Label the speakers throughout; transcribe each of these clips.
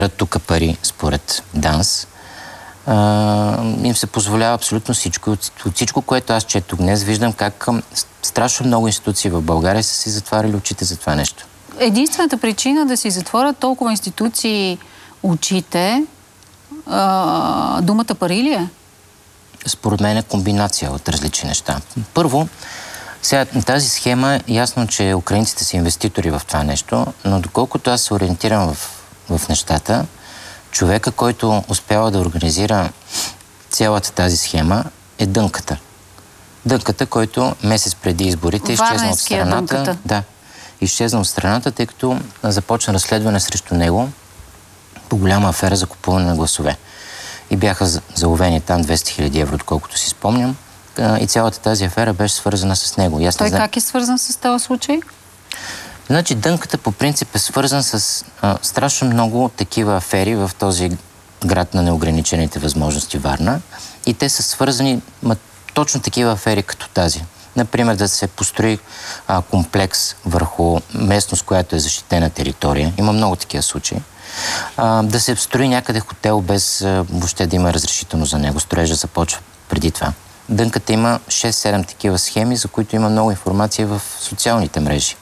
Speaker 1: тук пари според ДАНС. Им се позволява абсолютно всичко. От всичко, което аз четох днес, виждам как страшно много институции в България са си затваряли очите за това нещо.
Speaker 2: Единствената причина да си затворят толкова институции очите, думата пари ли е?
Speaker 1: Според мен е комбинация от различни неща. Първо, сега тази схема, ясно, че украинците са инвеститори в това нещо, но доколкото аз се ориентирам в нещата, човека, който успява да организира цялата тази схема, е Дънката. Дънката, който месец преди изборите изчезна от страната. Да, изчезна от страната, тъй като започна разследване срещу него по голяма афера за купуване на гласове. И бяха заловени там 200 000 евро, доколкото си спомням. И цялата тази афера беше свързана с него.
Speaker 2: Той как е свързан с този случай?
Speaker 1: Значи Дънката по принцип е свързан с страшно много такива афери в този град на неограничените възможности Варна. И те са свързани точно такива афери като тази. Например, да се построи комплекс върху местност, която е защитена територия. Има много такива случаи. Да се строи някъде хотел без въобще да има разрешително за него. Строежа започва преди това. Дънката има 6-7 такива схеми, за които има много информация в социалните мрежи.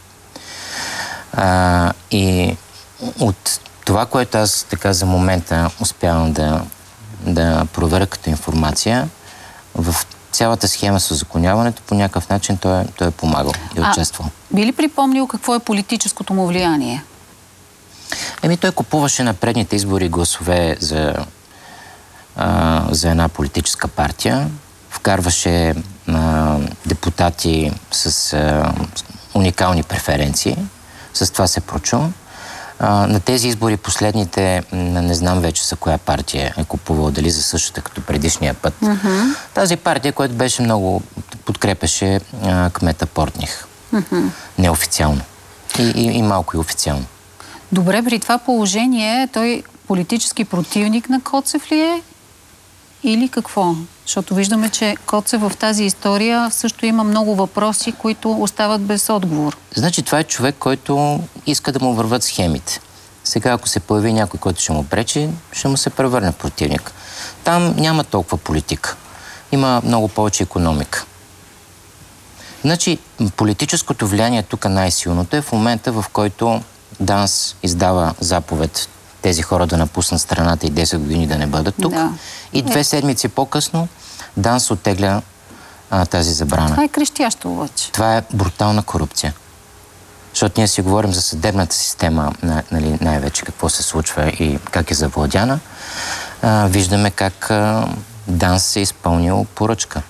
Speaker 1: И от това, което аз така за момента успявам да проверя като информация, в цялата схема с узаконяването по някакъв начин той е помагал и участвал.
Speaker 2: Би ли припомнил какво е политическото му влияние?
Speaker 1: Той купуваше на предните избори гласове за една политическа партия, вкарваше депутати с уникални преференции. С това се прочу. На тези избори последните, не знам вече за коя партия е купувал, дали за същата като предишния път. Тази партия, която беше много, подкрепеше кмета Портних. Неофициално. И малко и официално.
Speaker 2: Добре, при това положение той политически противник на Коцев ли е? Или какво? Защото виждаме, че Коцев в тази история също има много въпроси, които остават без отговор.
Speaker 1: Значи това е човек, който иска да му върват схемите. Сега, ако се появи някой, който ще му пречи, ще му се превърне противник. Там няма толкова политика. Има много повече икономика. Значи, политическото влияние тук най-силното е в момента, в който ДАНС издава заповед тези хора да напуснат страната и 10 години да не бъдат тук. Да. И 2 седмици по-късно ДАНС оттегля тази забрана.
Speaker 2: Това е крещящо обаче.
Speaker 1: Това е брутална корупция. Защото ние си говорим за съдебната система, нали, най-вече какво се случва и как е завладяна. Виждаме как ДАНС е изпълнил поръчка.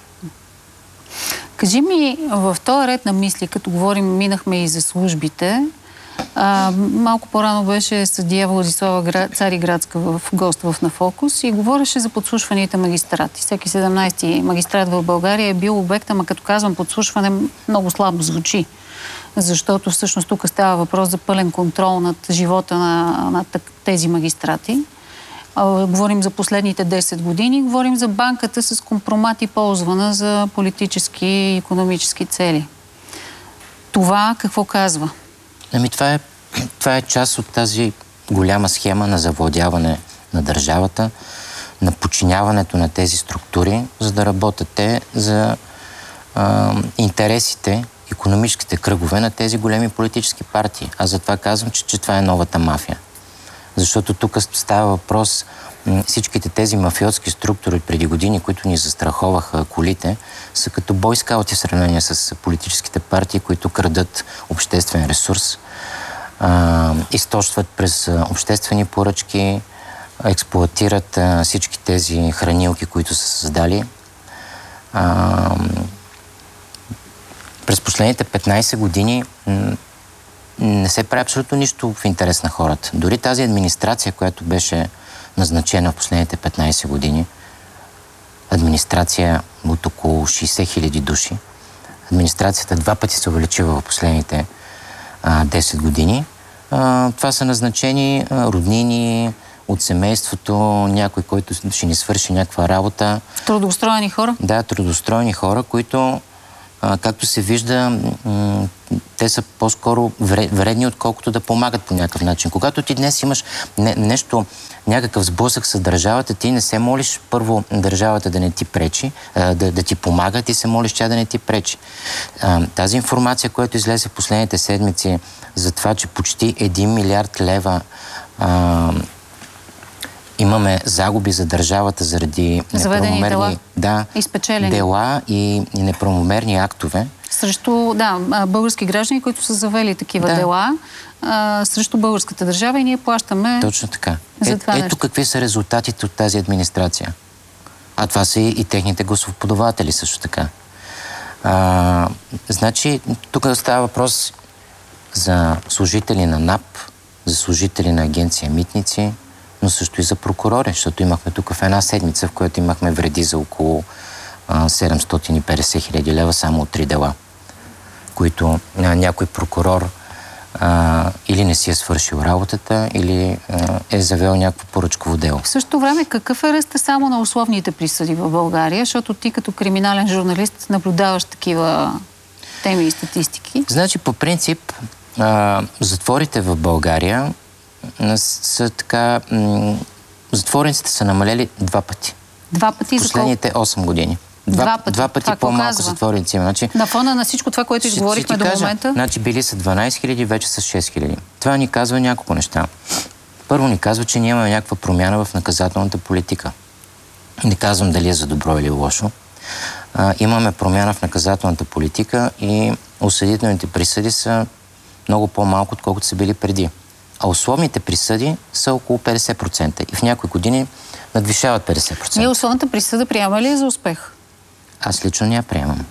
Speaker 2: Кажи ми, в този ред на мисли, като говорим, минахме и за службите, малко по-рано беше съдия Владислава Цариградска в гост в На Фокус и говореше за подслушваните магистрати. Всеки 17-ти магистрат в България е бил обект, ама като казвам подслушване, много слабо звучи. Защото всъщност тук става въпрос за пълен контрол над живота на тези магистрати. Говорим за последните 10 години, говорим за банката с компромат и ползвана за политически и икономически цели. Това какво казва?
Speaker 1: Това е част от тази голяма схема на завладяване на държавата, на подчиняването на тези структури, за да работят те за интересите, икономическите кръгове на тези големи политически партии. Аз затова казвам, че това е новата мафия. Защото тук става въпрос всичките тези мафиотски структури преди години, които ни застраховаха колите, са като бойскаути в сравнение с политическите партии, които крадат обществен ресурс, източват през обществени поръчки, експлоатират всички тези хранилки, които са създали. През последните 15 години не се прави абсолютно нищо в интерес на хората. Дори тази администрация, която беше назначена в последните 15 години, администрация от около 60 000 души, администрацията 2 пъти се увеличила в последните 10 години. Това са назначени роднини от семейството, някой, който ще ни свърши някаква работа.
Speaker 2: Трудоустроени хора?
Speaker 1: Да, трудоустроени хора, които както се вижда, те са по-скоро вредни, отколкото да помагат по някакъв начин. Когато ти днес имаш нещо, някакъв сблъсък с държавата, ти не се молиш първо държавата да не ти пречи, да ти помага, ти се молиш тя да не ти пречи. Тази информация, която излезе в последните седмици за това, че почти 1 милиард лева имаме загуби за държавата заради неправомерни дела и неправомерни актове.
Speaker 2: Срещу, български граждани, които са завели такива дела срещу българската държава и ние плащаме.
Speaker 1: Точно така. Ето какви са резултатите от тази администрация. А това са и техните гласоподаватели също така. Значи, тук става въпрос за служители на НАП, за служители на агенция Митници, но също и за прокурори, защото имахме тук в една седмица, в която имахме вреди за около 750 хиляди лева само от 3 дела, които някой прокурор или не си е свършил работата, или е завел някакво поръчково дело.
Speaker 2: В същото време, какъв е ръстът само на условните присъди в България, защото ти като криминален журналист наблюдаваш такива теми и статистики?
Speaker 1: Значи, по принцип, затворите в България са така... Затворниците са намалели 2 пъти.
Speaker 2: 2 пъти за
Speaker 1: последните 8 години. Два пъти по-малко затворници има. Значи,
Speaker 2: на фона на всичко това, което изговорихме до момента?
Speaker 1: Значи били са 12 хиляди, вече са 6 хиляди. Това ни казва няколко неща. Първо ни казва, че ние имаме някаква промяна в наказателната политика. Не казвам дали е за добро или лошо. Имаме промяна в наказателната политика и осъдителните присъди са много по-малко, отколкото са били преди. А условните присъди са около 50%. И в някои години надвишават 50%.
Speaker 2: Ние условната присъда приема ли е за успех?
Speaker 1: Аз лично не я приемам.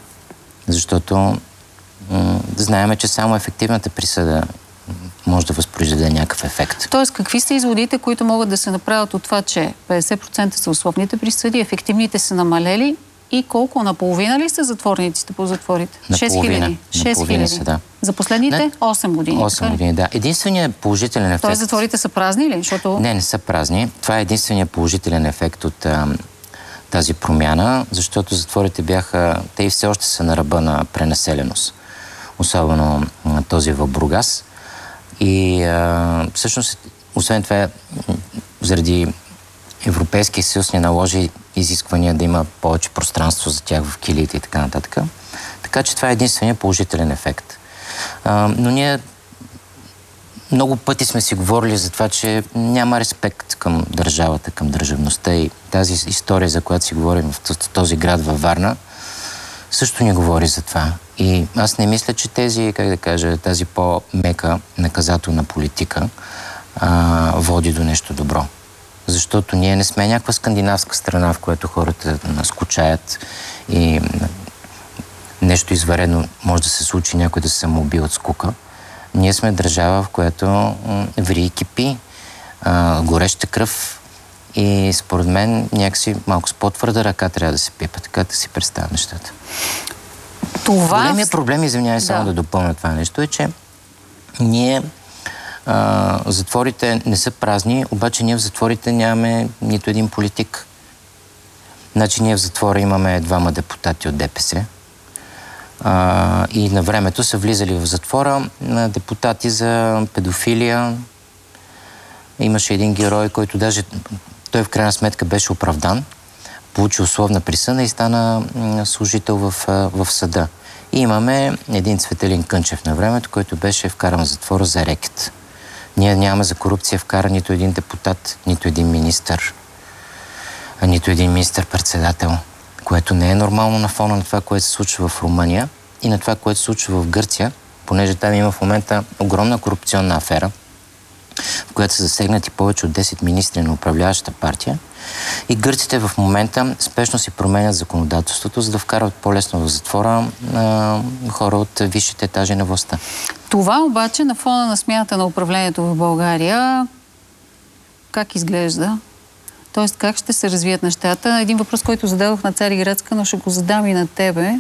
Speaker 1: Защото знаеме, че само ефективната присъда може да възпроизведе някакъв ефект.
Speaker 2: Тоест, какви са изводите, които могат да се направят от това, че 50% са условните присъди, ефективните са намалели и колко? Наполовина ли са затворниците по затворите? 6 хиляди. 6 хиляди.
Speaker 1: Да.
Speaker 2: За последните 8 години.
Speaker 1: 8 години, да. Единственият положителен ефект...
Speaker 2: Тоест затворите са празни ли? Защото...
Speaker 1: Не са празни. Това е единственият положителен ефект от тази промяна, защото затворите бяха... Те и все още са на ръба на пренаселеност. Особено този в Бургас. И всъщност, освен това, заради Европейския съюз ни наложи изисквания да има повече пространство за тях в килиите и така нататък. Така че това е единственият положителен ефект. Но ние много пъти сме си говорили за това, че няма респект към държавата, към държавността и тази история, за която си говорим в този град във Варна, също ни говори за това. И аз не мисля, че тази по-мека наказателна политика води до нещо добро. Защото ние не сме някаква скандинавска страна, в която хората скучаят и нещо извънредно може да се случи, някой да се самоуби от скука. Ние сме държава, в която ври и кипи, гореща кръв и според мен някакси малко с по-твърда ръка трябва да се пипа. Така да си представя нещата. Големият проблем, извинявай само да допълня това нещо, е, че ние затворите не са празни, обаче ние в затворите нямаме нито един политик. Значи ние в затвора имаме 2 депутати от ДПС и на времето са влизали в затвора на депутати за педофилия. Имаше един герой, който даже той в крайна сметка беше оправдан, получи условна присъда и стана служител в съда. И имаме един Цветелин Кънчев на времето, който беше вкаран в затвора за рекет. Ние нямаме за корупция вкара нито един депутат, нито един министър, нито един министър-председател, което не е нормално на фона на това, което се случва в Румъния и на това, което се случва в Гърция, понеже там има в момента огромна корупционна афера, в която са засегнати повече от 10 министри на управляващата партия. И гърците в момента спешно си променят законодателството, за да вкарат по-лесно в затвора хора от висшите етажи на властта.
Speaker 2: Това обаче на фона на смяната на управлението в България как изглежда? Тоест как ще се развият нещата? Един въпрос, който зададох на Цариградска, но ще го задам и на тебе.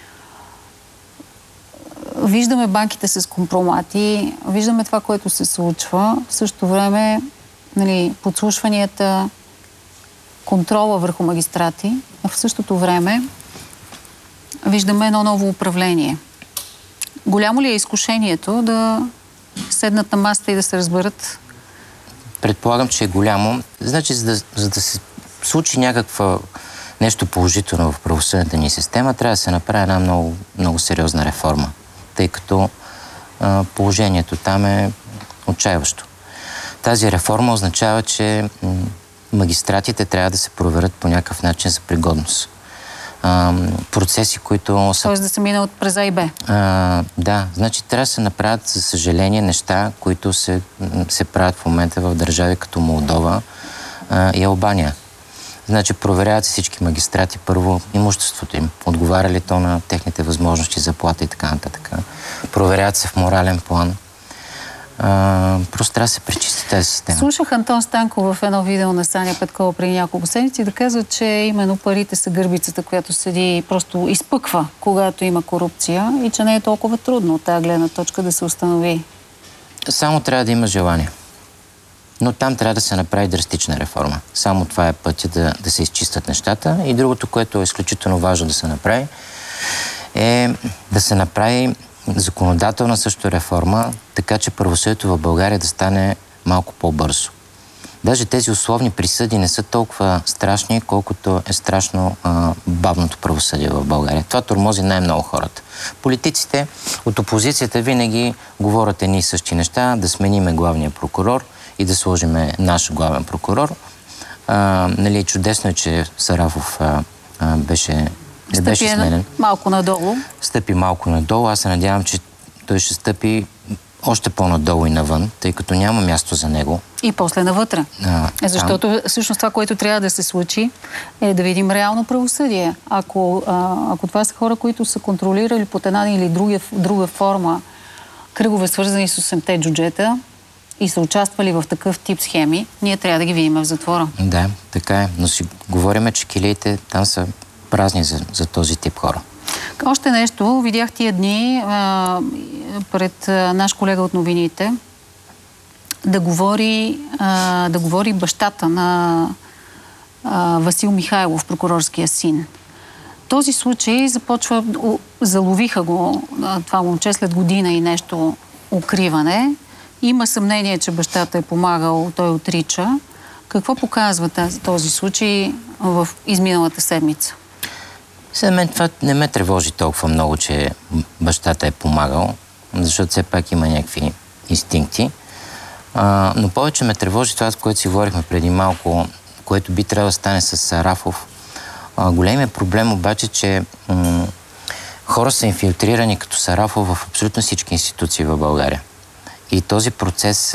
Speaker 2: Виждаме банките с компромати, виждаме това, което се случва. В същото време подслушванията, контрола върху магистрати. А в същото време виждаме едно ново управление. Голямо ли е изкушението да седнат на масата и да се разберат?
Speaker 1: Предполагам, че е голямо. Значи, за да се случи някаква нещо положително в правосъдната ни система, трябва да се направи една много, много сериозна реформа, тъй като положението там е отчаяващо. Тази реформа означава, че магистратите трябва да се проверят по някакъв начин за пригодност. Процеси, които са...
Speaker 2: Тоест да се минат през А и Б.
Speaker 1: Да, значи трябва да се направят, за съжаление, неща, които се правят в момента в държави като Молдова и Албания. Значи проверяват се всички магистрати, първо имуществото им, отговаря ли то на техните възможности, заплата и така нататък. Проверяват се в морален план. Просто трябва да се пречисти тази система.
Speaker 2: Слушах Антон Станков в едно видео на Саня Петкова преди няколко седмици да казва, че именно парите са гърбицата, която седи и просто изпъква, когато има корупция и че не е толкова трудно от тази гледна точка да се установи.
Speaker 1: Само трябва да има желание. Но там трябва да се направи драстична реформа. Само това е пътя да се изчистят нещата. И другото, което е изключително важно да се направи, е да се направи законодателна също реформа, така че правосъдието в България да стане малко по-бързо. Даже тези условни присъди не са толкова страшни, колкото е страшно бавното правосъдие в България. Това тормози най-много хората. Политиците от опозицията винаги говорят едни и същи неща, да смениме главния прокурор и да сложиме наш главен прокурор. Нали, чудесно е, че Сарафов не беше сменен.
Speaker 2: Малко надолу.
Speaker 1: Стъпи малко надолу. Аз се надявам, че той ще стъпи още по-надолу и навън, тъй като няма място за него.
Speaker 2: И после навътре. Защото всъщност това, което трябва да се случи, е да видим реално правосъдие. Ако това са хора, които са контролирали под една или друга форма кръгове, свързани с 8-те джуджета и са участвали в такъв тип схеми, ние трябва да ги видим в затвора.
Speaker 1: Да, така е. Но си говориме, че килиите там са празни за този тип хора.
Speaker 2: Още нещо. Видях тия дни пред наш колега от новините да говори бащата на Васил Михайлов, прокурорския син. Този случай започва, заловиха го това момче след година и нещо укриване. Има съмнение, че бащата е помагал, той отрича. Какво показва този случай в изминалата седмица?
Speaker 1: За мен това не ме тревожи толкова много, че бащата е помагал, защото все пак има някакви инстинкти. Но повече ме тревожи това, за което си говорихме преди малко, което би трябвало да стане с Сарафов. Големият проблем обаче, че хора са инфилтрирани като Сарафов в абсолютно всички институции в България. И този процес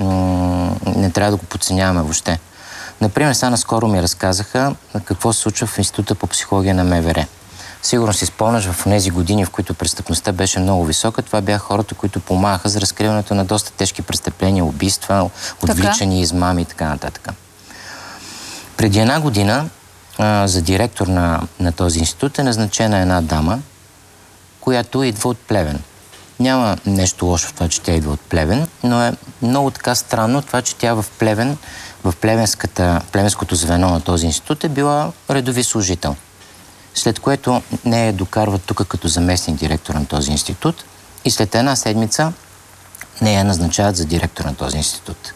Speaker 1: не трябва да го подценяваме въобще. Например, сега наскоро ми разказаха какво се случва в Института по психология на МВР. Сигурно си спомняш, в тези години, в които престъпността беше много висока, това бяха хората, които помагаха за разкриването на доста тежки престъпления, убийства, отвличани, измами и така нататък. Преди една година за директор на този институт е назначена една дама, която идва от Плевен. Няма нещо лошо в това, че тя идва от Плевен, но е много така странно това, че тя в Плевен, в плевенското звено на този институт е била редови служител. След което не я докарват тук като заместник директор на този институт и след една седмица не я назначават за директор на този институт.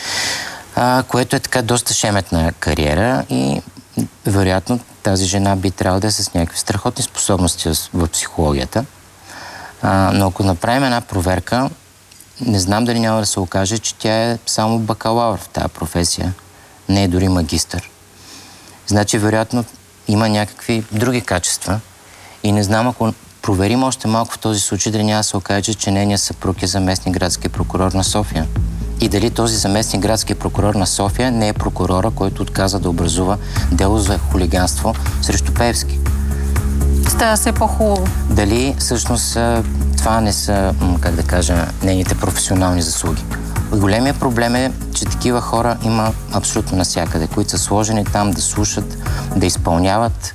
Speaker 1: Което е така доста шеметна кариера и вероятно тази жена би трябвало да е с някакви страхотни способности в психологията. Но ако направим една проверка, не знам дали няма да се окаже, че тя е само бакалавър в тази професия. Не е дори магистър. Значи, вероятно, има някакви други качества. И не знам, ако проверим още малко в този случай, дали няма да се окаже, че нейният съпруг е заместник градски прокурор на София. И дали този заместник градски прокурор на София не е прокурора, който отказа да образува дело за хулиганство срещу Пеевски.
Speaker 2: Става все по-хубаво.
Speaker 1: Дали всъщност това не са, как да кажа, нейните професионални заслуги. Големият проблем е, че такива хора има абсолютно навсякъде, които са сложени там да слушат, да изпълняват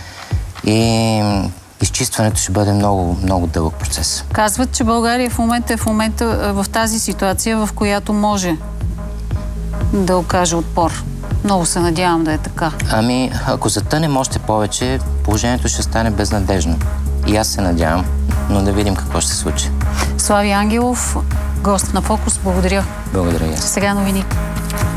Speaker 1: и изчистването ще бъде много, много дълъг процес.
Speaker 2: Казват, че България в момента в тази ситуация, в която може да окаже отпор. Много се надявам да е така.
Speaker 1: Ако затънем още повече, положението ще стане безнадежно. И аз се надявам, но да видим какво ще се случи.
Speaker 2: Слави Ангелов, гост на Фокус, благодаря.
Speaker 1: Благодаря и аз.
Speaker 2: Сега новини.